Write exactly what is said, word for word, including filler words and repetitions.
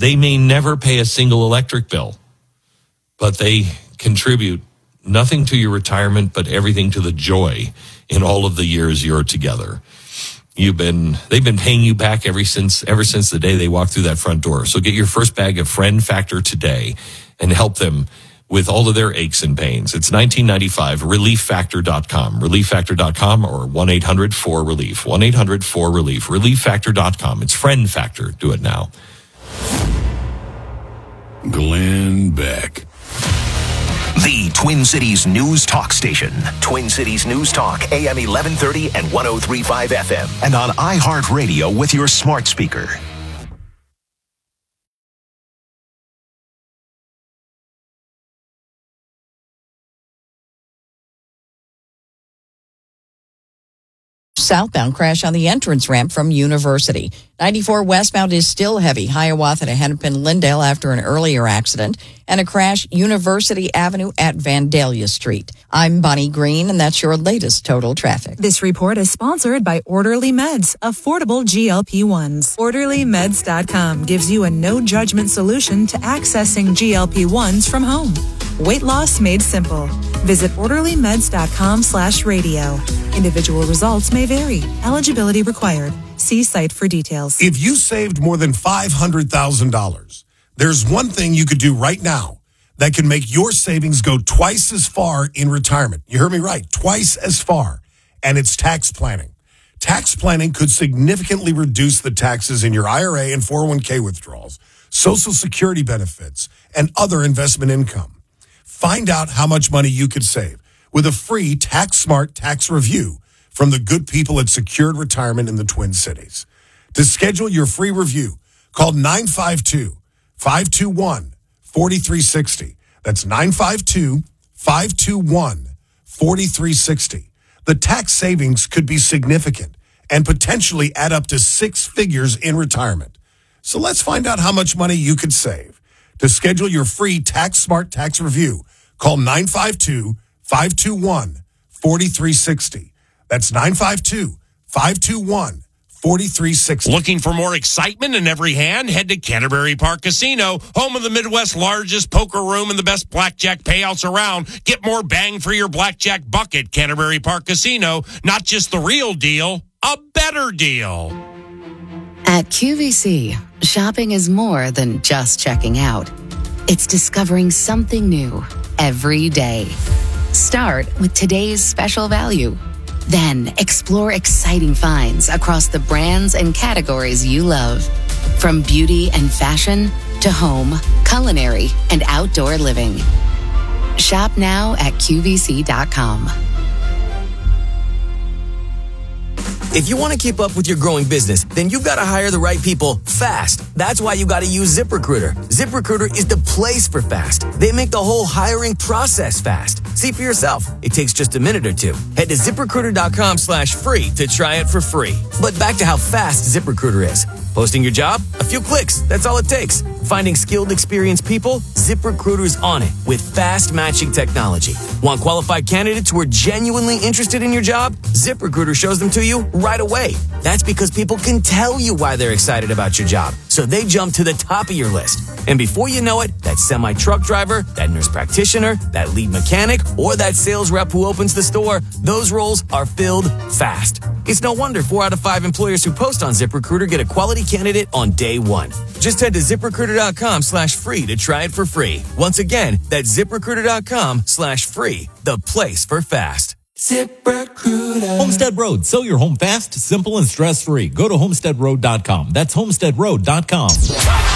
they may never pay a single electric bill, but they contribute nothing to your retirement, but everything to the joy in all of the years you're together. You've been, they've been paying you back ever since, ever since the day they walked through that front door. So get your first bag of Friend Factor today and help them with all of their aches and pains. It's nineteen ninety-five, relief factor dot com, relief factor dot com or one eight hundred four relief, one eight hundred four relief, relief factor dot com. It's Friend Factor. Do it now. Glenn Beck. The Twin Cities News Talk Station. Twin Cities News Talk, A M eleven thirty and one oh three point five F M. And on iHeartRadio with your smart speaker. Southbound crash on the entrance ramp from University. ninety-four westbound is still heavy. Hiawatha to Hennepin Lindale after an earlier accident. And a crash University Avenue at Vandalia Street. I'm Bonnie Green, and that's your latest total traffic. This report is sponsored by Orderly Meds, affordable G L P ones. Orderly Meds dot com gives you a no-judgment solution to accessing G L P ones from home. Weight loss made simple. Visit Orderly Meds dot com slash radio. Individual results may vary. Eligibility required. See site for details. If you saved more than five hundred thousand dollars, there's one thing you could do right now that can make your savings go twice as far in retirement. You heard me right, twice as far. And it's tax planning. Tax planning could significantly reduce the taxes in your I R A and four oh one k withdrawals, Social Security benefits, and other investment income. Find out how much money you could save with a free Tax Smart tax review from the good people at Secured Retirement in the Twin Cities. To schedule your free review, call nine five two, five two one, four three six zero. That's nine five two, five two one, four three six zero. The tax savings could be significant and potentially add up to six figures in retirement. So let's find out how much money you could save. To schedule your free Tax Smart tax review, call nine five two, five two one, four three six zero. That's nine five two, five two one, four three six zero. Looking for more excitement in every hand? Head to Canterbury Park Casino, home of the Midwest's largest poker room and the best blackjack payouts around. Get more bang for your blackjack bucket. Canterbury Park Casino, not just the real deal, a better deal. At Q V C, shopping is more than just checking out. It's discovering something new every day. Start with today's special value. Then explore exciting finds across the brands and categories you love. From beauty and fashion to home, culinary, and outdoor living. Shop now at Q V C dot com. If you want to keep up with your growing business, then you've got to hire the right people fast. That's why you got to use ZipRecruiter. ZipRecruiter is the place for fast. They make the whole hiring process fast. See for yourself. It takes just a minute or two. Head to ZipRecruiter.com slash free to try it for free. But back to how fast ZipRecruiter is. Posting your job? A few clicks. That's all it takes. Finding skilled, experienced people? ZipRecruiter's on it with fast matching technology. Want qualified candidates who are genuinely interested in your job? ZipRecruiter shows them to you right away. That's because people can tell you why they're excited about your job, so they jump to the top of your list. And before you know it, that semi-truck driver, that nurse practitioner, that lead mechanic, or that sales rep who opens the store, those roles are filled fast. It's no wonder four out of five employers who post on ZipRecruiter get a quality candidate on day one. Just head to ZipRecruiter.com slash free to try it for free. Once again, that's ZipRecruiter.com slash free, the place for fast. ZipRecruiter. Homestead Road. Sell your home fast, simple, and stress-free. Go to homestead road dot com. That's homestead road dot com.